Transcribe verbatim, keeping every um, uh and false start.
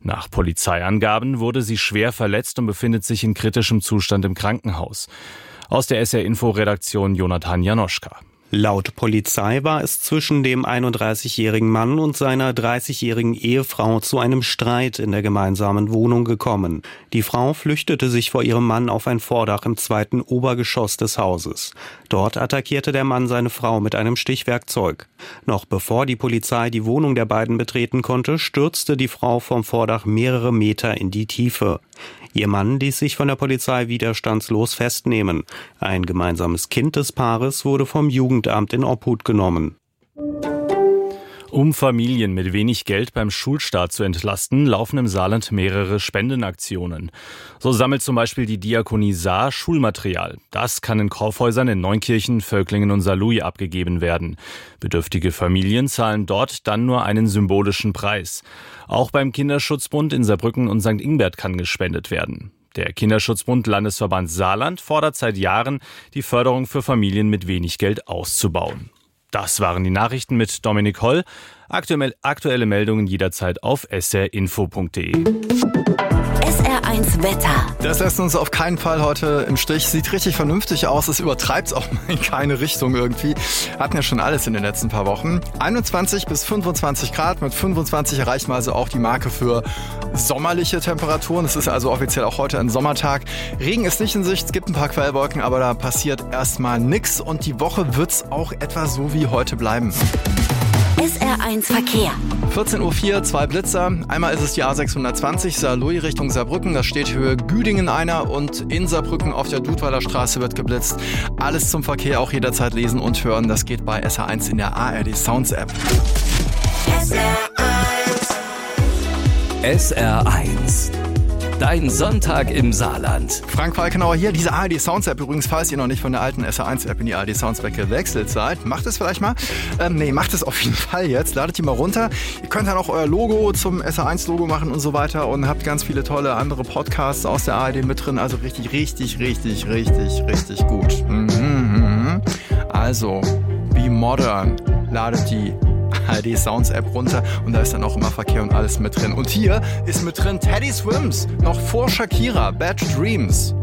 Nach Polizeiangaben wurde sie schwer verletzt und befindet sich in kritischem Zustand im Krankenhaus. Aus der S R-Info-Redaktion Jonathan Janoschka. Laut Polizei war es zwischen dem einunddreißigjährigen Mann und seiner dreißigjährigen Ehefrau zu einem Streit in der gemeinsamen Wohnung gekommen. Die Frau flüchtete sich vor ihrem Mann auf ein Vordach im zweiten Obergeschoss des Hauses. Dort attackierte der Mann seine Frau mit einem Stichwerkzeug. Noch bevor die Polizei die Wohnung der beiden betreten konnte, stürzte die Frau vom Vordach mehrere Meter in die Tiefe. Ihr Mann ließ sich von der Polizei widerstandslos festnehmen. Ein gemeinsames Kind des Paares wurde vom Jugendamt in Obhut genommen. Um Familien mit wenig Geld beim Schulstart zu entlasten, laufen im Saarland mehrere Spendenaktionen. So sammelt zum Beispiel die Diakonie Saar Schulmaterial. Das kann in Kaufhäusern in Neunkirchen, Völklingen und Saarlouis abgegeben werden. Bedürftige Familien zahlen dort dann nur einen symbolischen Preis. Auch beim Kinderschutzbund in Saarbrücken und Sankt Ingbert kann gespendet werden. Der Kinderschutzbund Landesverband Saarland fordert seit Jahren, die Förderung für Familien mit wenig Geld auszubauen. Das waren die Nachrichten mit Dominik Holl. Aktuelle, aktuelle Meldungen jederzeit auf s r info punkt d e. S R eins Wetter. Das lässt uns auf keinen Fall heute im Stich. Sieht richtig vernünftig aus. Es übertreibt auch mal in keine Richtung irgendwie. Hatten ja schon alles in den letzten paar Wochen. einundzwanzig bis fünfundzwanzig Grad. Mit fünfundzwanzig erreichen wir also auch die Marke für sommerliche Temperaturen. Es ist also offiziell auch heute ein Sommertag. Regen ist nicht in Sicht. Es gibt ein paar Quellwolken, aber da passiert erstmal nichts. Und die Woche wird's auch etwa so wie heute bleiben. S R eins Verkehr. vierzehn Uhr vier, zwei Blitzer. Einmal ist es die A sechshundertzwanzig, Saarlouis Richtung Saarbrücken. Da steht Höhe Güdingen einer und in Saarbrücken auf der Dudweiler Straße wird geblitzt. Alles zum Verkehr auch jederzeit lesen und hören. Das geht bei S R eins in der A R D Sounds App. S R eins. S R eins. Dein Sonntag im Saarland. Frank Falkenauer hier, diese A R D Sounds App übrigens, falls ihr noch nicht von der alten S R eins App in die A R D Sounds App gewechselt seid, macht es vielleicht mal. Ähm, nee, macht es auf jeden Fall jetzt. Ladet die mal runter. Ihr könnt dann auch euer Logo zum S R eins Logo machen und so weiter und habt ganz viele tolle andere Podcasts aus der A R D mit drin. Also richtig, richtig, richtig, richtig, richtig gut. Mhm. Also, be modern. Ladet die A R D Sounds App runter und da ist dann auch immer Verkehr und alles mit drin. Und hier ist mit drin Teddy Swims, noch vor Shakira, Bad Dreams.